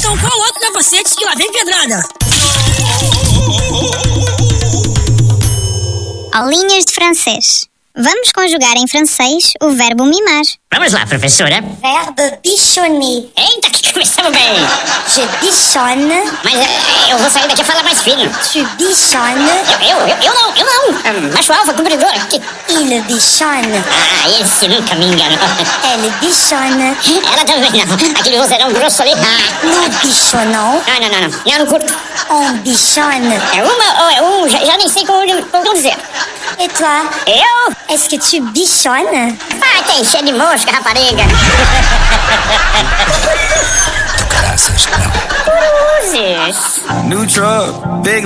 Então qual outro capacete que lá vem pedrada? Aulinhas de francês. Vamos conjugar em francês o verbo mimar. Vamos lá, professora. Verbe bichonner. Eita, que começamos bem. Je bichonne. Mas eu vou sair daqui a falar mais fino. Tu bichonne. Eu não. Macho alfa, cumpridor. Il bichonne. Ah, esse nunca me enganou. Elle bichonne. Ela também não. Aquele vozeirão grosso ali. Nous bichonnons. Não. Eu não curto. On bichonne. É uma ou é um, já nem sei como dizer. Et toi? Eu? Est-ce que tu bichonnes? Ah, tem cheio de mosca, rapariga. Do caraças, não. Cruzes. New truck, big